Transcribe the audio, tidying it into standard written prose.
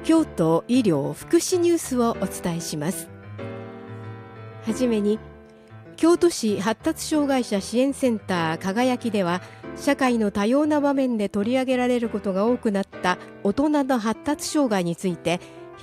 京都医療福祉ニュースをお伝えします。はじめに、京都市発達障害者支援センター輝きでは、社会の多様な場面で取り上げられることが多くなった大人の発達障害について、